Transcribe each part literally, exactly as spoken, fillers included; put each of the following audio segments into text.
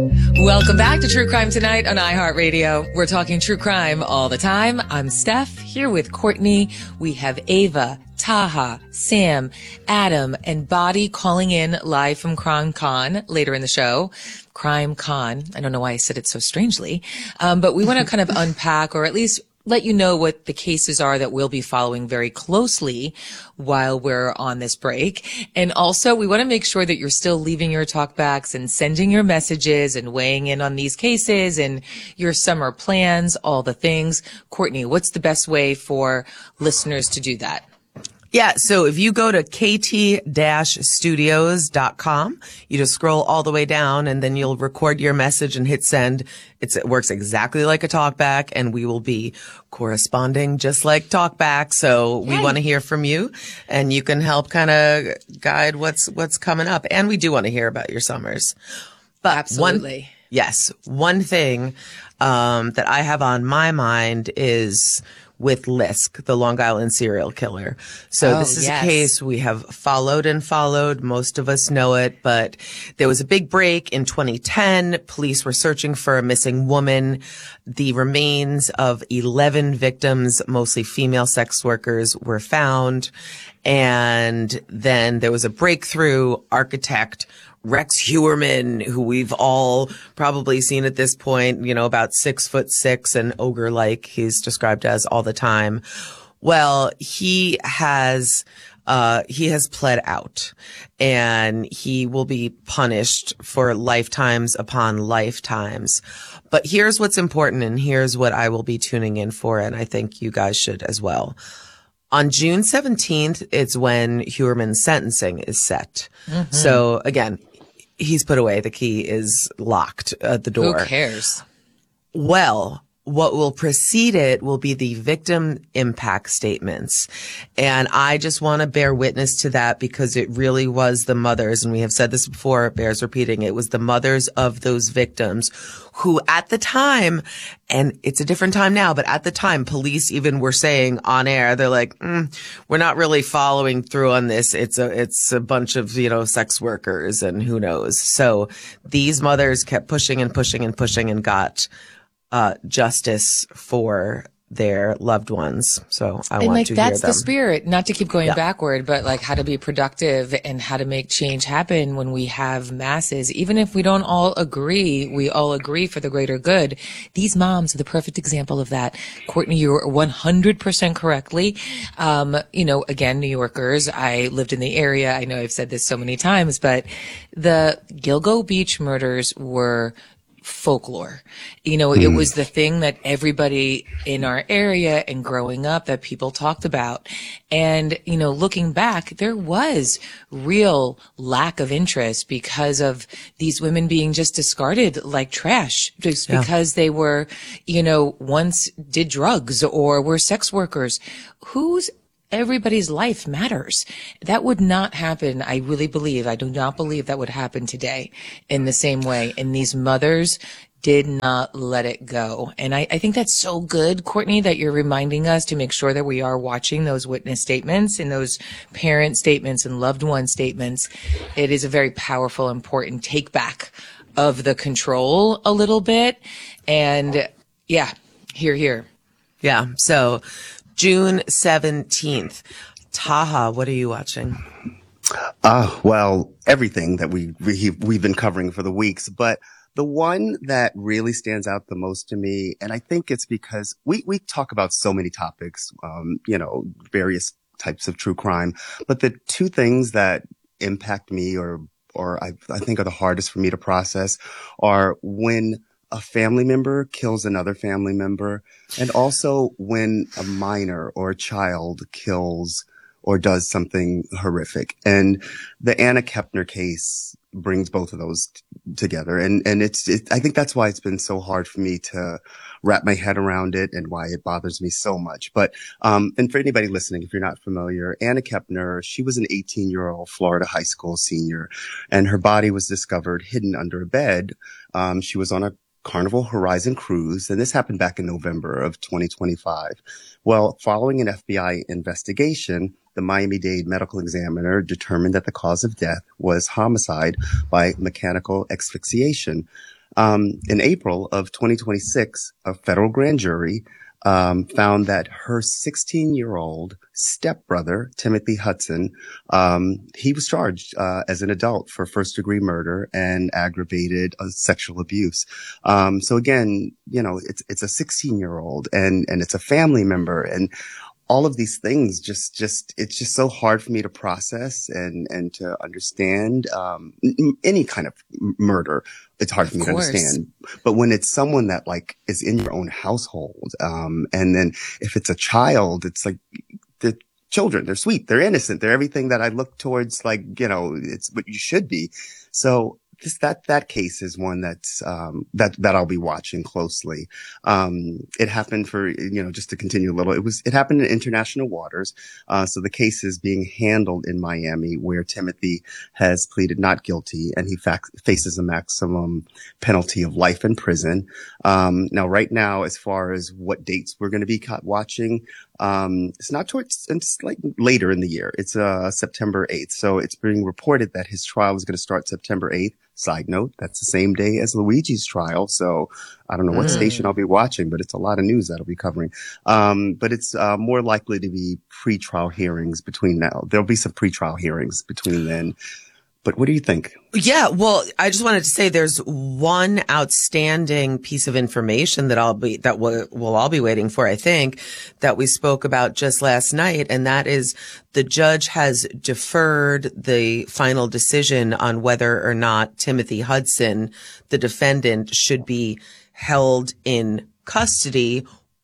Welcome back to True Crime Tonight on iHeartRadio. We're talking true crime all the time. I'm Steph, here with Courtney. We have Ava, Taha, Sam, Adam, and Body calling in live from Crime Con later in the show. Crime Con. I don't know why I said it so strangely. Um, but we want to kind of unpack, or at least let you know what the cases are that we'll be following very closely while we're on this break. And also, we want to make sure that you're still leaving your talkbacks and sending your messages and weighing in on these cases and your summer plans, all the things. Courtney, what's the best way for listeners to do that? Yeah, so if you go to k t dash studios dot com, you just scroll all the way down and then you'll record your message and hit send. It's, it works exactly like a talkback, and we will be corresponding just like talkback. So we want to hear from you, and you can help kind of guide what's what's coming up. And we do want to hear about your summers. But Absolutely. One, yes, one thing um that I have on my mind is with Lisk, the Long Island serial killer. So oh, this is yes. a case we have followed and followed. Most of us know it, but there was a big break in twenty ten. Police were searching for a missing woman. The remains of eleven victims, mostly female sex workers, were found. And then there was a breakthrough. Architect Rex Heuermann, who we've all probably seen at this point, you know, about six foot six and ogre-like, he's described as all the time. Well, he has, uh, he has pled out, and he will be punished for lifetimes upon lifetimes. But here's what's important, and here's what I will be tuning in for, and I think you guys should as well. On June seventeenth, it's when Heuermann's sentencing is set. Mm-hmm. So again, he's put away. The key is locked at the door. Who cares? Well, what will precede it will be the victim impact statements. And I just want to bear witness to that because it really was the mothers, and we have said this before, it bears repeating, it was the mothers of those victims who at the time, and it's a different time now, but at the time, police even were saying on air, they're like, mm, we're not really following through on this. It's a, it's a bunch of, you know, sex workers and who knows. So these mothers kept pushing and pushing and pushing and got uh justice for their loved ones. So I and want like to that's hear them. the spirit, not to keep going Yeah. backward, but like how to be productive and how to make change happen when we have masses. Even if we don't all agree, we all agree for the greater good. These moms are the perfect example of that. Courtney, you're one hundred percent correctly. Um, you know, again, New Yorkers, I lived in the area. I know I've said this so many times, but the Gilgo Beach murders were folklore. You know, mm. it was the thing that everybody in our area and growing up that people talked about. And, you know, looking back, there was real lack of interest because of these women being just discarded like trash, just yeah. because they were, you know, once did drugs or were sex workers. Who's Everybody's life matters. That would not happen. I really believe, I do not believe that would happen today in the same way. And these mothers did not let it go. And I, I think that's so good, Courtney, that you're reminding us to make sure that we are watching those witness statements and those parent statements and loved one statements. It is a very powerful, important take back of the control a little bit. And yeah, here, here. Yeah. So June seventeenth. Taha, what are you watching? Uh, well, everything that we, we, we've been covering for the weeks, but the one that really stands out the most to me, and I think it's because we, we talk about so many topics, um, you know, various types of true crime, but the two things that impact me or, or I, I think are the hardest for me to process are when a family member kills another family member, and also when a minor or a child kills or does something horrific. And the Anna Kepner case brings both of those t- together. And, and it's, it, I think that's why it's been so hard for me to wrap my head around it and why it bothers me so much. But, um, and for anybody listening, if you're not familiar, Anna Kepner, she was an eighteen year old Florida high school senior, and her body was discovered hidden under a bed. Um, she was on a Carnival Horizon cruise, and this happened back in November of twenty twenty-five. Well, following an F B I investigation, the Miami-Dade medical examiner determined that the cause of death was homicide by mechanical asphyxiation. Um, in April of twenty twenty-six, a federal grand jury um, found that her sixteen-year-old stepbrother, Timothy Hudson, um, he was charged uh, as an adult for first-degree murder and aggravated uh, sexual abuse. Um, so again, you know, it's it's a sixteen-year-old and and it's a family member, and all of these things just, just, it's just so hard for me to process and, and to understand, um, any kind of murder. It's hard for me to understand. But when it's someone that like is in your own household, um, and then if it's a child, it's like the children, they're sweet, they're innocent, they're everything that I look towards, like, you know, it's what you should be. So, This, that, that case is one that's, um, that, that I'll be watching closely. Um, it happened for, you know, just to continue a little, it was, it happened in international waters. Uh, so the case is being handled in Miami, where Timothy has pleaded not guilty and he fa- faces a maximum penalty of life in prison. Um, now, right now, as far as what dates we're going to be caught watching, um, it's not towards, it's like later in the year. It's, uh, September eighth. So it's being reported that his trial is going to start September eighth. Side note, that's the same day as Luigi's trial. So I don't know what mm. station I'll be watching, but it's a lot of news that'll be covering. Um, but it's uh, more likely to be pre-trial hearings between now. There'll be some pre-trial hearings between then. But what do you think? Yeah, well, I just wanted to say there's one outstanding piece of information that I'll be, that we'll, we'll all be waiting for, I think, that we spoke about just last night. And that is the judge has deferred the final decision on whether or not Timothy Hudson, the defendant, should be held in custody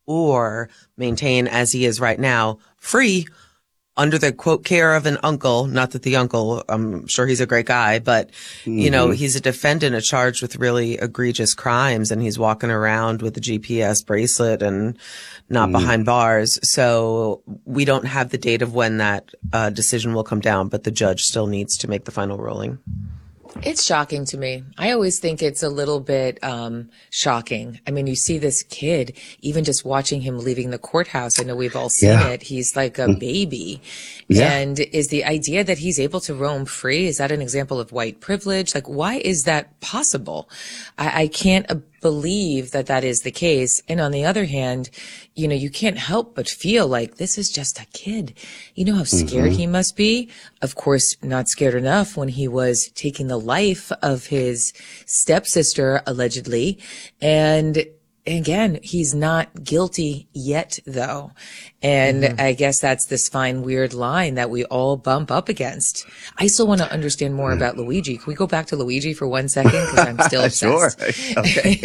or maintain as he is right now, free, under the quote care of an uncle. Not that the uncle, I'm sure he's a great guy, but mm-hmm. you know, he's a defendant charged with really egregious crimes, and he's walking around with a G P S bracelet and not mm-hmm. behind bars. So we don't have the date of when that uh, decision will come down, but the judge still needs to make the final ruling. It's shocking to me. I always think it's a little bit um shocking. I mean, you see this kid, even just watching him leaving the courthouse. I know we've all seen yeah. it. He's like a baby. Yeah. And is the idea that he's able to roam free, is that an example of white privilege? Like, why is that possible? I, I can't uh, believe that that is the case. And on the other hand, you know, you can't help but feel like this is just a kid. You know how scared mm-hmm. he must be? Of course, not scared enough when he was taking the life of his stepsister, allegedly. And again, he's not guilty yet, though. And mm-hmm. I guess that's this fine, weird line that we all bump up against. I still want to understand more about Luigi. Can we go back to Luigi for one second? Because I'm still obsessed. Sure.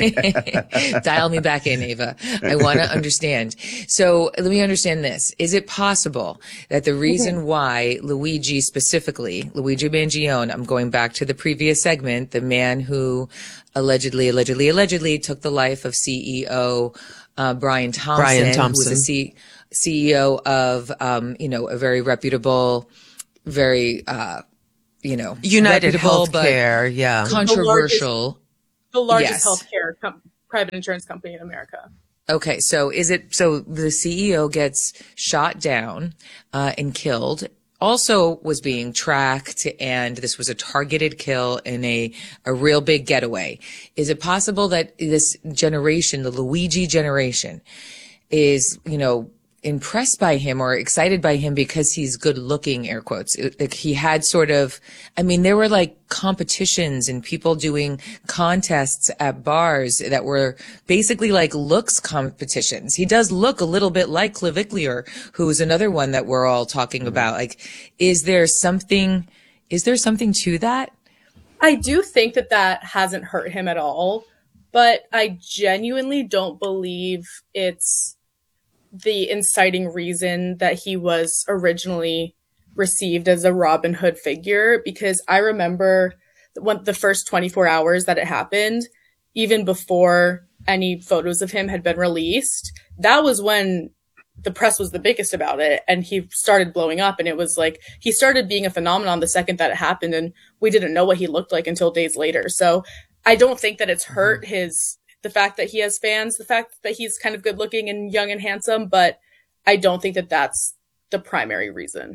Okay. Dial me back in, Ava. I want to understand. So let me understand this. Is it possible that the reason why Luigi specifically, Luigi Mangione, I'm going back to the previous segment, the man who allegedly, allegedly, allegedly took the life of C E O uh, Brian Thompson, Brian Thompson, who was a C- CEO of, um, you know, a very reputable, very, uh, you know, United Healthcare, yeah, controversial, the largest, the largest yes. healthcare com- private insurance company in America. Okay, so is it so the C E O gets shot down uh, and killed? Also was being tracked, and this was a targeted kill in a, a real big getaway. Is it possible that this generation, the Luigi generation, is, you know, impressed by him or excited by him because he's good looking, air quotes? It, like he had sort of, I mean, there were like competitions and people doing contests at bars that were basically like looks competitions. He does look a little bit like Claviclier, who is another one that we're all talking mm-hmm. about. Like, is there something, is there something to that? I do think that that hasn't hurt him at all, but I genuinely don't believe it's the inciting reason that he was originally received as a Robin Hood figure, because I remember when the first twenty-four hours that it happened, even before any photos of him had been released, that was when the press was the biggest about it, and he started blowing up, and it was like he started being a phenomenon the second that it happened, and we didn't know what he looked like until days later. So I don't think that it's hurt his the fact that he has fans, the fact that he's kind of good looking and young and handsome, but I don't think that that's the primary reason.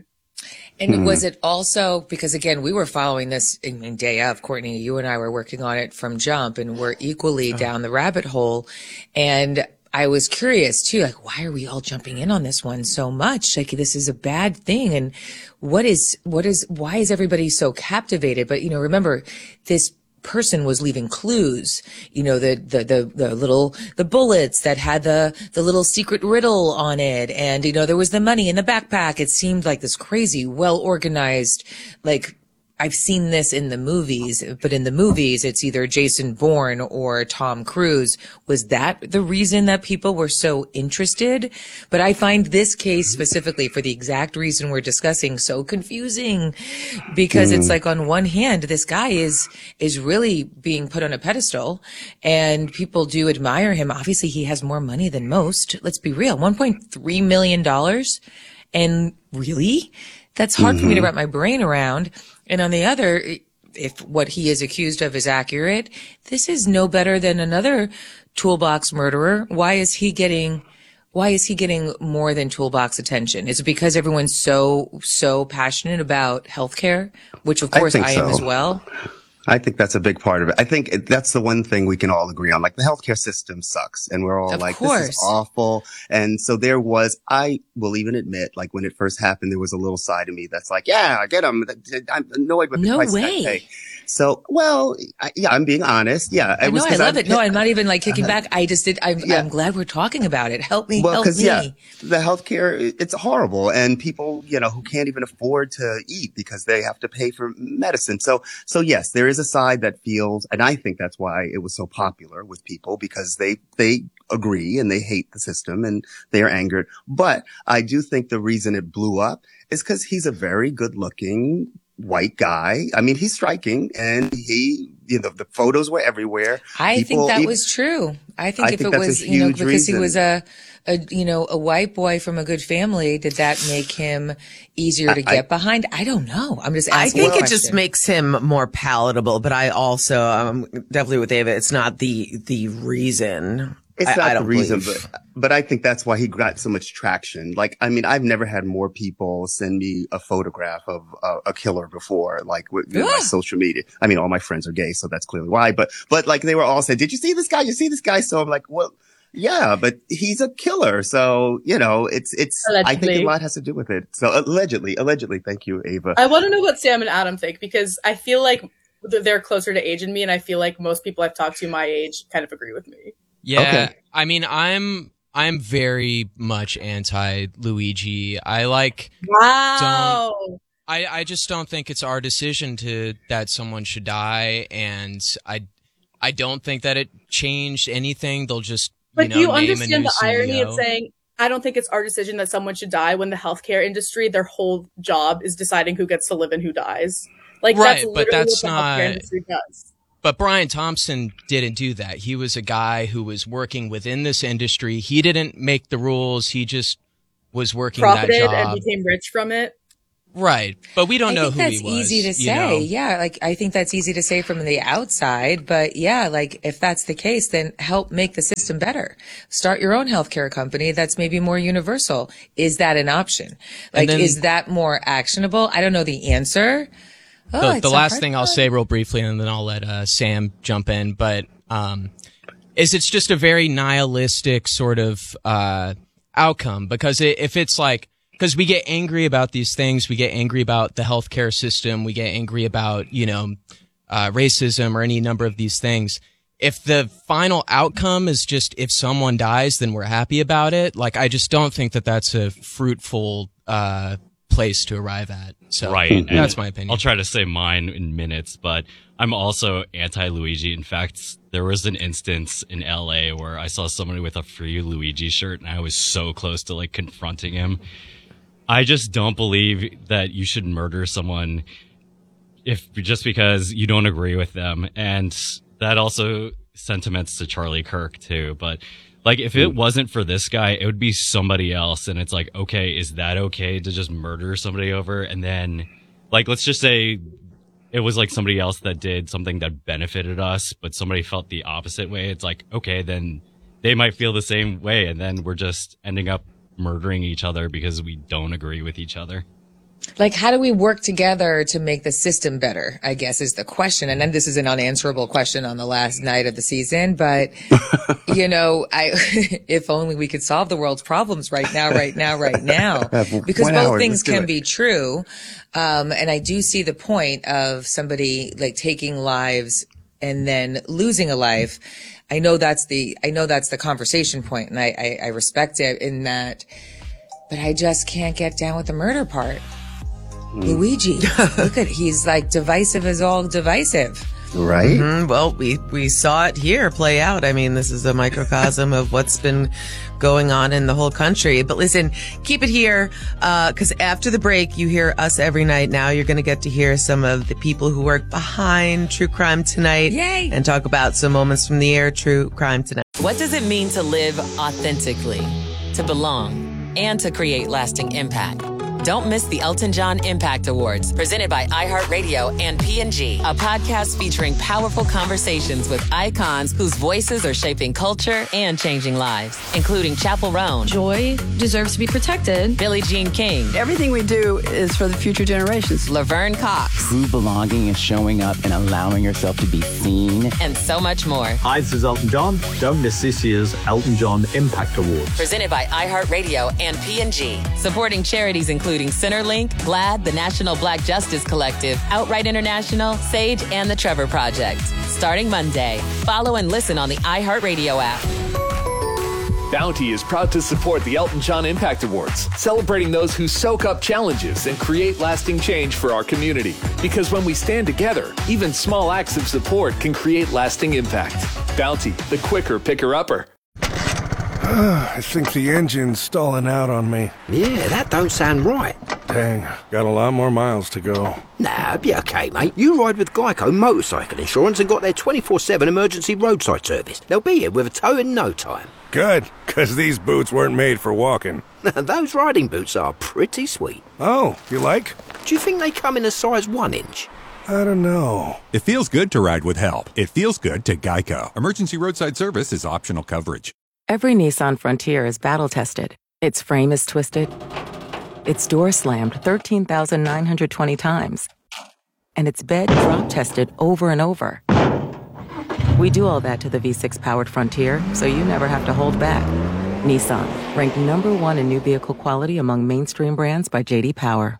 And mm. was it also because, again, we were following this in day of, Courtney, you and I were working on it from jump, and we're equally oh. down the rabbit hole. And I was curious too, like, why are we all jumping in on this one so much? Like, this is a bad thing. And what is, what is, why is everybody so captivated? But, you know, remember, this person was leaving clues, you know, the, the, the, the little, the bullets that had the, the little secret riddle on it. And, you know, there was the money in the backpack. It seemed like this crazy, well organized, like, I've seen this in the movies, but in the movies, it's either Jason Bourne or Tom Cruise. Was that the reason that people were so interested? But I find this case specifically, for the exact reason we're discussing, so confusing, because mm. it's like, on one hand, this guy is, is really being put on a pedestal, and people do admire him. Obviously, he has more money than most. Let's be real. one point three million dollars. And really? That's hard mm-hmm. for me to wrap my brain around. And on the other, if what he is accused of is accurate, this is no better than another toolbox murderer. Why is he getting, why is he getting more than toolbox attention? Is it because everyone's so, so passionate about healthcare, which of course I, I am so. as well? I think that's a big part of it. I think that's the one thing we can all agree on. Like, the healthcare system sucks, and we're all of like, course. this is awful. And so there was, I will even admit, like, when it first happened, there was a little side of me that's like, yeah, I get them. I'm annoyed with the no price way. I pay. So, well, I, yeah, I'm being honest. Yeah. I know, I love I, it. No, I'm not even like kicking uh, back. I just did. I'm, yeah. I'm glad we're talking about it. Help me, well, help me. Yeah, the healthcare, it's horrible. And people, you know, who can't even afford to eat because they have to pay for medicine. So, so yes, there is a side that feels, and I think that's why it was so popular with people, because they, they agree and they hate the system and they are angered. But I do think the reason it blew up is because he's a very good looking white guy. I mean, he's striking, and he, you know, the photos were everywhere. I People, think that even, was true. I think I if think it was, you know, because reason. he was a, a, you know, a white boy from a good family, did that make him easier to get I, behind? I don't know. I'm just asking. I think well, it just makes him more palatable, but I also, um, definitely with Ava, it's not the, the reason. It's I, not I the reason, believe. but, but I think that's why he got so much traction. Like, I mean, I've never had more people send me a photograph of uh, a killer before, like with you know, my social media. I mean, all my friends are gay, so that's clearly why, but, but like they were all saying, did you see this guy? You see this guy? So I'm like, well, yeah, but he's a killer. So, you know, it's, it's, allegedly. I think a lot has to do with it. So allegedly, allegedly. Thank you, Ava. I want to know what Sam and Adam think, because I feel like they're closer to age than me. And I feel like most people I've talked to my age kind of agree with me. Yeah, okay. I mean, I'm I'm very much anti Luigi. I like wow. Don't, I I just don't think it's our decision to that someone should die, and I I don't think that it changed anything. They'll just but you know, do you name understand a new the irony C E O. of saying I don't think it's our decision that someone should die when the healthcare industry, their whole job is deciding who gets to live and who dies. Like right, that's but literally that's what the not, healthcare industry does. But Brian Thompson didn't do that. He was a guy who was working within this industry. He didn't make the rules. He just was working Profited that job. and became rich from it. Right. But we don't I know think who that's he was. easy to say. Know? Yeah. Like, I think that's easy to say from the outside. But yeah, like, if that's the case, then help make the system better. Start your own healthcare company that's maybe more universal. Is that an option? Like, then, is that more actionable? I don't know the answer. Oh, the the last thing I'll say real briefly, and then I'll let uh, Sam jump in, but um, is it's just a very nihilistic sort of uh, outcome, because it, if it's like, because we get angry about these things, we get angry about the healthcare system, we get angry about, you know, uh, racism or any number of these things. If the final outcome is just if someone dies, then we're happy about it. Like, I just don't think that that's a fruitful uh place to arrive at. So right. that's and my opinion. I'll try to say mine in minutes, but I'm also anti-Luigi. In fact, there was an instance in L A where I saw somebody with a free Luigi shirt, and I was so close to like confronting him. I just don't believe that you should murder someone if just because you don't agree with them. And that also sentiments to Charlie Kirk too, but like, if it wasn't for this guy, it would be somebody else. And it's like, okay, is that okay to just murder somebody over? And then, like, let's just say it was like somebody else that did something that benefited us, but somebody felt the opposite way. It's like, okay, then they might feel the same way. And then we're just ending up murdering each other because we don't agree with each other. Like, how do we work together to make the system better, I guess, is the question. And then this is an unanswerable question on the last night of the season. But, you know, I, if only we could solve the world's problems right now, right now, right now. Because One both hour, things let's do can it. be true. Um, and I do see the point of somebody like taking lives and then losing a life. I know that's the, I know that's the conversation point, and I, I, I respect it in that, but I just can't get down with the murder part. Luigi, look at, he's like divisive as all divisive. Right? Mm, well, we, we saw it here play out. I mean, this is a microcosm of what's been going on in the whole country. But listen, keep it here, uh, cause after the break, you hear us every night. Now you're going to get to hear some of the people who work behind True Crime Tonight. Yay. And talk about some moments from the air, True Crime Tonight. What does it mean to live authentically, to belong, and to create lasting impact? Don't miss the Elton John Impact Awards, presented by iHeartRadio and P and G, a podcast featuring powerful conversations with icons whose voices are shaping culture and changing lives, including Chappell Roan, Joy deserves to be protected. Billie Jean King, Everything we do is for the future generations. Laverne Cox, True belonging is showing up and allowing yourself to be seen. and so much more. Hi, this is Elton John. Don't miss this year's Elton John Impact Awards. Presented by iHeartRadio and P and G, supporting charities including Centerlink, GLAAD, the National Black Justice Collective, Outright International, SAGE, and the Trevor Project. Starting Monday. Follow and listen on the iHeartRadio app. Bounty is proud to support the Elton John Impact Awards, celebrating those who soak up challenges and create lasting change for our community. Because when we stand together, even small acts of support can create lasting impact. Bounty, the quicker picker-upper. I think the engine's stalling out on me. Yeah, that don't sound right. Dang, got a lot more miles to go. Nah, it'll be okay, mate. You ride with Geico Motorcycle Insurance and got their twenty-four seven emergency roadside service. They'll be here with a tow in no time. Good, because these boots weren't made for walking. Those riding boots are pretty sweet. Oh, you like? Do you think they come in a size one inch? I don't know. It feels good to ride with help. It feels good to Geico. Emergency roadside service is optional coverage. Every Nissan Frontier is battle-tested. Its frame is twisted. Its door slammed thirteen thousand nine hundred twenty times. And its bed drop-tested over and over. We do all that to the V six powered Frontier, so you never have to hold back. Nissan, ranked number one in new vehicle quality among mainstream brands by J D Power.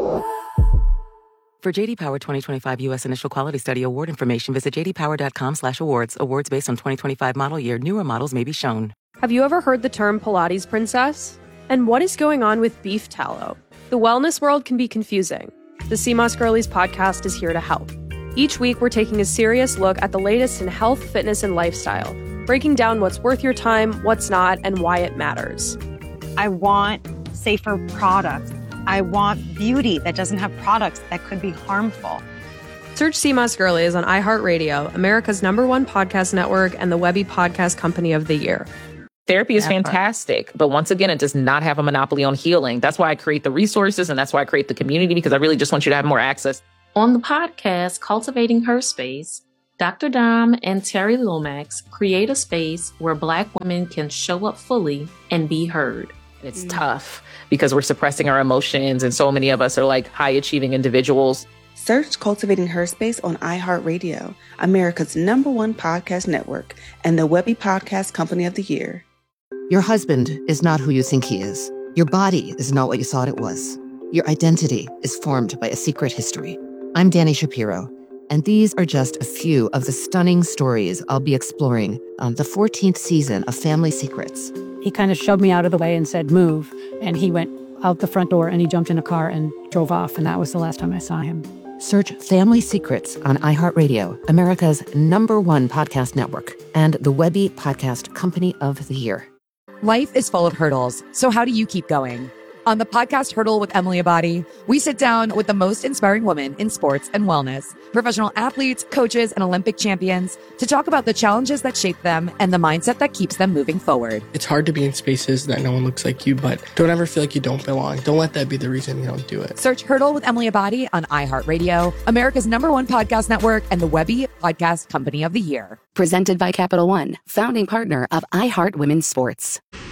For J D Power twenty twenty-five U S Initial Quality Study Award information, visit j d power dot com slash awards. Awards based on twenty twenty-five model year. Newer models may be shown. Have you ever heard the term Pilates princess? And what is going on with beef tallow? The wellness world can be confusing. The C M O S Girlies podcast is here to help. Each week, we're taking a serious look at the latest in health, fitness, and lifestyle, breaking down what's worth your time, what's not, and why it matters. I want safer products. I want beauty that doesn't have products that could be harmful. Search C M O S Girlies on iHeartRadio, America's number one podcast network, and the Webby Podcast Company of the Year. Therapy is fantastic, but once again, it does not have a monopoly on healing. That's why I create the resources, and that's why I create the community, because I really just want you to have more access. On the podcast, Cultivating Her Space, Doctor Dom and Terry Lomax create a space where Black women can show up fully and be heard. It's tough because we're suppressing our emotions, and so many of us are like high-achieving individuals. Search Cultivating Her Space on iHeartRadio, America's number one podcast network, and the Webby Podcast Company of the Year. Your husband is not who you think he is. Your body is not what you thought it was. Your identity is formed by a secret history. I'm Dani Shapiro, and these are just a few of the stunning stories I'll be exploring on the fourteenth season of Family Secrets. He kind of shoved me out of the way and said, move. And he went out the front door and he jumped in a car and drove off. And that was the last time I saw him. Search Family Secrets on iHeartRadio, America's number one podcast network, and the Webby Podcast Company of the Year. Life is full of hurdles, so how do you keep going? On the podcast Hurdle with Emily Abadi, we sit down with the most inspiring women in sports and wellness, professional athletes, coaches, and Olympic champions to talk about the challenges that shape them and the mindset that keeps them moving forward. It's hard to be in spaces that no one looks like you, but don't ever feel like you don't belong. Don't let that be the reason you don't do it. Search Hurdle with Emily Abadi on iHeartRadio, America's number one podcast network, and the Webby Podcast Company of the Year. Presented by Capital One, founding partner of iHeart Women's Sports.